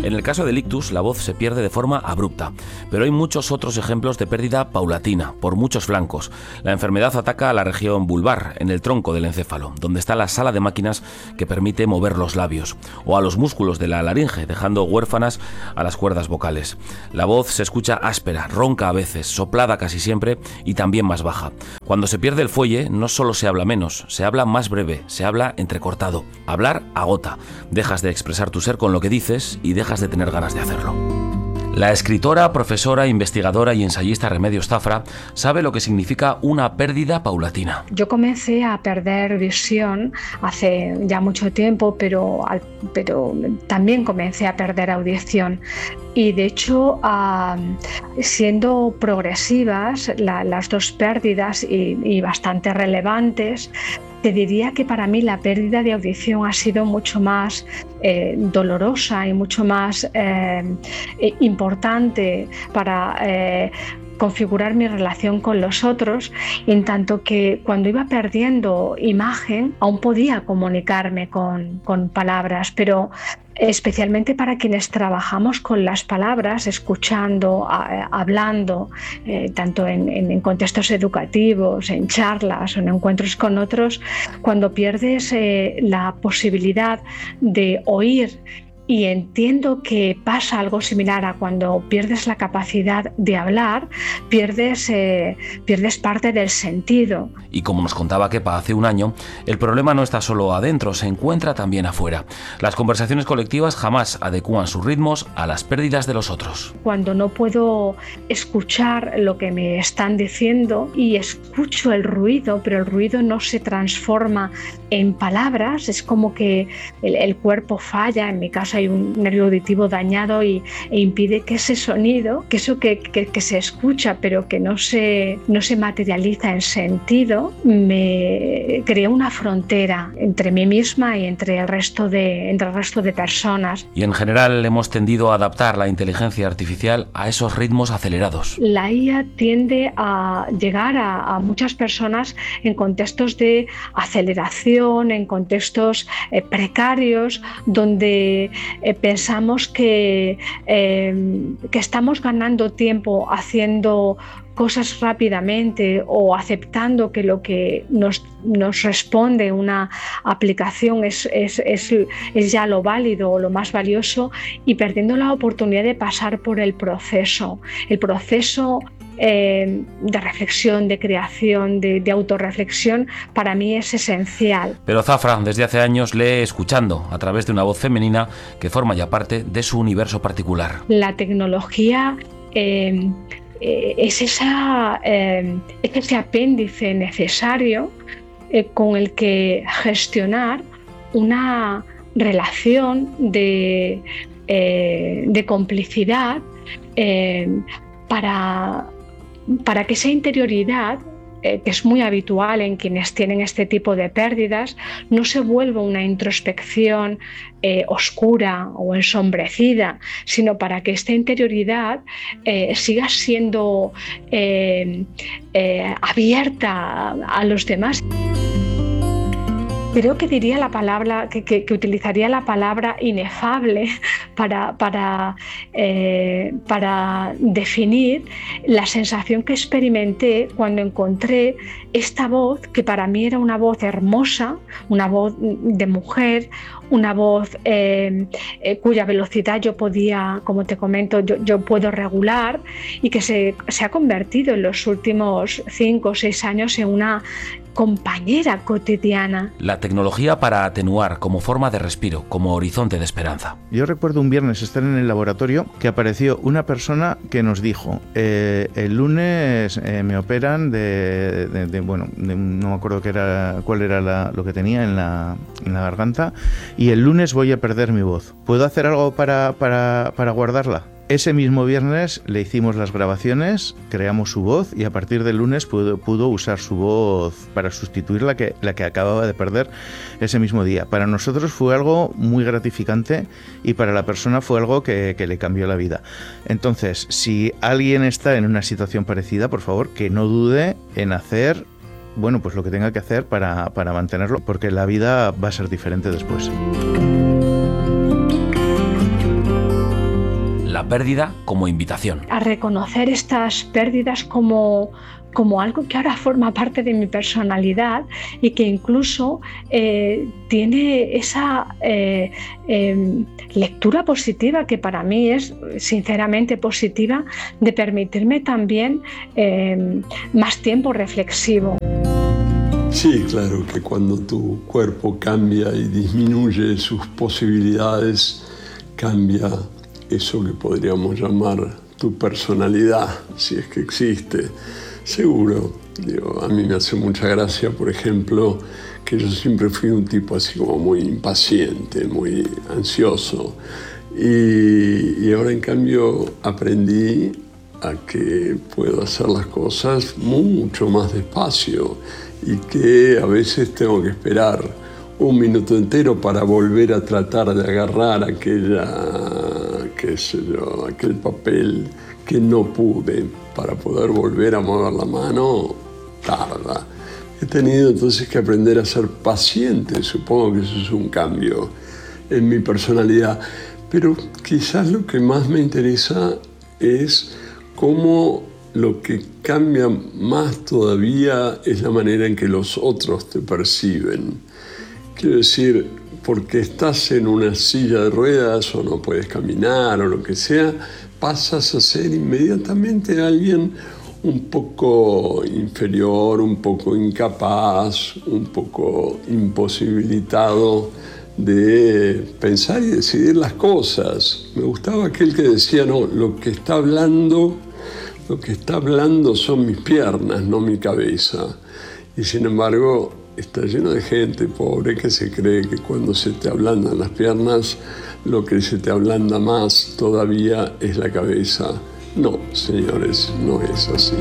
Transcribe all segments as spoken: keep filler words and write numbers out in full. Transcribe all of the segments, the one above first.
En el caso del ictus, la voz se pierde de forma abrupta, pero hay muchos otros ejemplos de pérdida paulatina, por muchos flancos. La enfermedad ataca a la región vulvar, en el tronco del encéfalo, donde está la sala de máquinas que permite mover los labios, o a los músculos de la laringe, dejando huérfanas a las cuerdas vocales. La voz se escucha áspera, ronca a veces, soplada casi siempre y también más baja. Cuando se pierde el fuelle, no solo se habla menos, se habla más breve, se habla entrecortado. Hablar agota. Dejas de expresar tu ser con lo que dices y dejas de tener ganas de hacerlo. La escritora, profesora, investigadora y ensayista Remedios Zafra sabe lo que significa una pérdida paulatina. Yo comencé a perder visión hace ya mucho tiempo, pero, pero también comencé a perder audición. Y de hecho, uh, siendo progresivas la, las dos pérdidas y, y bastante relevantes, te diría que para mí la pérdida de audición ha sido mucho más eh, dolorosa y mucho más eh, importante para eh, configurar mi relación con los otros, en tanto que cuando iba perdiendo imagen aún podía comunicarme con, con palabras, pero especialmente para quienes trabajamos con las palabras, escuchando, a, hablando, eh, tanto en, en, en contextos educativos, en charlas o en encuentros con otros, cuando pierdes eh, la posibilidad de oír. Y entiendo que pasa algo similar a cuando pierdes la capacidad de hablar, pierdes, eh, pierdes parte del sentido. Y como nos contaba Kepa hace un año, el problema no está solo adentro, se encuentra también afuera. Las conversaciones colectivas jamás adecúan sus ritmos a las pérdidas de los otros. Cuando no puedo escuchar lo que me están diciendo y escucho el ruido, pero el ruido no se transforma en palabras, es como que el, el cuerpo falla. En mi caso hay un nervio auditivo dañado y, e impide que ese sonido, que eso que, que, que se escucha pero que no se, no se materializa en sentido, me crea una frontera entre mí misma y entre el resto de, entre el resto de personas. Y en general hemos tendido a adaptar la inteligencia artificial a esos ritmos acelerados. La I A tiende a llegar a, a muchas personas en contextos de aceleración, en contextos eh, precarios, donde eh, pensamos que, eh, que estamos ganando tiempo haciendo cosas rápidamente o aceptando que lo que nos, nos responde una aplicación es, es, es, es ya lo válido o lo más valioso, y perdiendo la oportunidad de pasar por el proceso, el proceso eh, de reflexión, de creación, de, de autorreflexión, para mí es esencial. Pero Zafra desde hace años lee escuchando a través de una voz femenina que forma ya parte de su universo particular. La tecnología eh, Es, esa, eh, es ese apéndice necesario eh, con el que gestionar una relación de, eh, de complicidad eh, para, para que esa interioridad, eh, que es muy habitual en quienes tienen este tipo de pérdidas, no se vuelva una introspección eh, oscura o ensombrecida, sino para que esta interioridad eh, siga siendo eh, eh, abierta a los demás. Creo que diría la palabra, que, que, que utilizaría la palabra inefable para, para, eh, para definir la sensación que experimenté cuando encontré esta voz, que para mí era una voz hermosa, una voz de mujer, una voz eh, eh, cuya velocidad yo podía, como te comento, yo, yo puedo regular, y que se, se ha convertido en los últimos cinco o seis años en una compañera cotidiana. La tecnología para atenuar como forma de respiro, como horizonte de esperanza. Yo recuerdo un viernes estar en el laboratorio que apareció una persona que nos dijo eh, el lunes eh, me operan de, de, de bueno, de, no me acuerdo qué era, cuál era la, lo que tenía en la, en la garganta, y el lunes voy a perder mi voz. ¿Puedo hacer algo para, para, para guardarla? Ese mismo viernes le hicimos las grabaciones, creamos su voz, y a partir del lunes pudo, pudo usar su voz para sustituir la que, la que acababa de perder ese mismo día. Para nosotros fue algo muy gratificante, y para la persona fue algo que, que le cambió la vida. Entonces, si alguien está en una situación parecida, por favor, que no dude en hacer, bueno, pues lo que tenga que hacer para, para mantenerlo, porque la vida va a ser diferente después. la pérdida como invitación. A reconocer estas pérdidas como, como algo que ahora forma parte de mi personalidad y que incluso eh, tiene esa eh, eh, lectura positiva, que para mí es sinceramente positiva, de permitirme también eh, más tiempo reflexivo. Sí, claro que cuando tu cuerpo cambia y disminuye sus posibilidades, cambia eso que podríamos llamar tu personalidad, si es que existe. Seguro, digo, a mí me hace mucha gracia, por ejemplo, que yo siempre fui un tipo así como muy impaciente, muy ansioso. Y, y ahora en cambio aprendí a que puedo hacer las cosas mucho más despacio y que a veces tengo que esperar un minuto entero para volver a tratar de agarrar aquella, qué sé yo, aquel papel que no pude, para poder volver a mover la mano, tarda. He tenido entonces que aprender a ser paciente, supongo que eso es un cambio en mi personalidad, pero quizás lo que más me interesa es cómo lo que cambia más todavía es la manera en que los otros te perciben. Quiero decir, porque estás en una silla de ruedas o no puedes caminar o lo que sea, pasas a ser inmediatamente alguien un poco inferior, un poco incapaz, un poco imposibilitado de pensar y decidir las cosas. Me gustaba aquel que decía, no, lo que está hablando, lo que está hablando son mis piernas, no mi cabeza. Y sin embargo, está lleno de gente pobre que se cree que cuando se te ablandan las piernas, lo que se te ablanda más todavía es la cabeza. No, señores, no es así.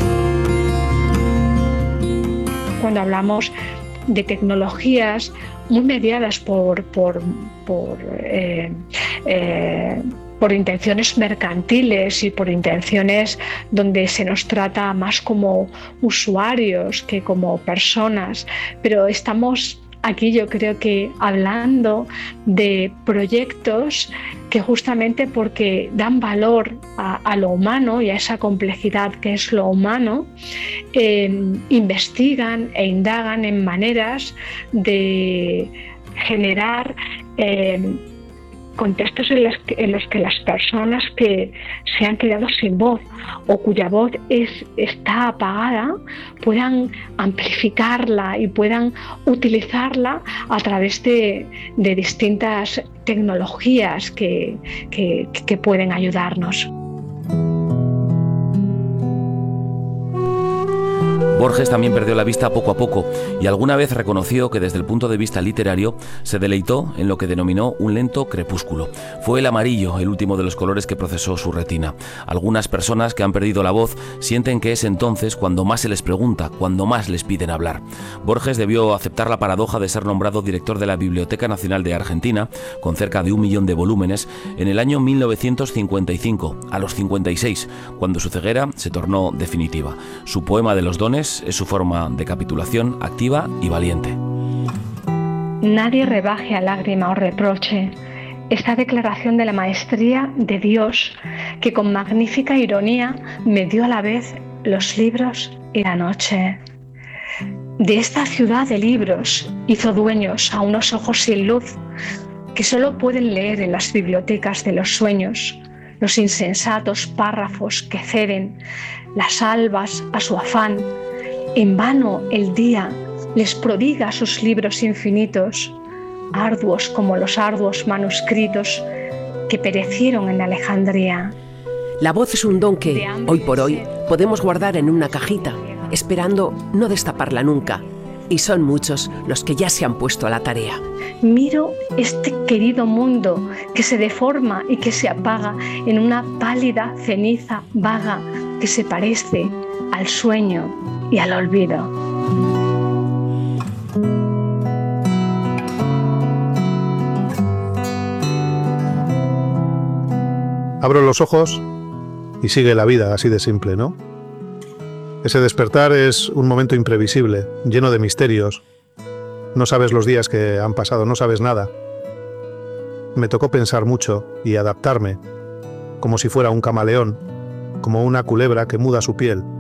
Cuando hablamos de tecnologías muy mediadas por, por, por, eh, eh, por intenciones mercantiles y por intenciones donde se nos trata más como usuarios que como personas, pero estamos aquí yo creo que hablando de proyectos que justamente porque dan valor a, a lo humano y a esa complejidad que es lo humano, eh, investigan e indagan en maneras de generar eh, contextos en los, que, en los que las personas que se han quedado sin voz o cuya voz es, está apagada puedan amplificarla y puedan utilizarla a través de, de distintas tecnologías que, que, que pueden ayudarnos. Borges también perdió la vista poco a poco y alguna vez reconoció que desde el punto de vista literario se deleitó en lo que denominó un lento crepúsculo. Fue el amarillo el último de los colores que procesó su retina. Algunas personas que han perdido la voz sienten que es entonces cuando más se les pregunta, cuando más les piden hablar. Borges debió aceptar la paradoja de ser nombrado director de la Biblioteca Nacional de Argentina, con cerca de un millón de volúmenes, en el año mil novecientos cincuenta y cinco, a los cincuenta y seis, cuando su ceguera se tornó definitiva. Su poema de los dones es su forma de capitulación activa y valiente. Nadie rebaje a lágrima o reproche esta declaración de la maestría de Dios, que con magnífica ironía me dio a la vez los libros y la noche. De esta ciudad de libros hizo dueños a unos ojos sin luz que solo pueden leer en las bibliotecas de los sueños los insensatos párrafos que ceden las albas a su afán. En vano el día les prodiga sus libros infinitos, arduos como los arduos manuscritos que perecieron en Alejandría. La voz es un don que, hoy por hoy, podemos guardar en una cajita, esperando no destaparla nunca. Y son muchos los que ya se han puesto a la tarea. Miro este querido mundo que se deforma y que se apaga en una pálida ceniza vaga que se parece al sueño y al olvido. Abro los ojos y sigue la vida, así de simple, ¿no? Ese despertar es un momento imprevisible, lleno de misterios. No sabes los días que han pasado, no sabes nada. Me tocó pensar mucho y adaptarme. como si fuera un camaleón, como una culebra que muda su piel,